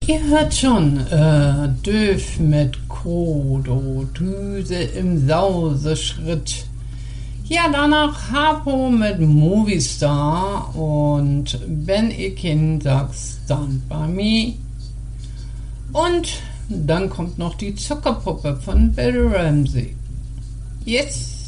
Ihr hört schon, Döf mit Kodo, Düse im Sauseschritt. Ja, danach Harpo mit Movistar und wenn ihr Kind sagt, Stand by Me. Und dann kommt noch die Zuckerpuppe von Bill Ramsey. Yes!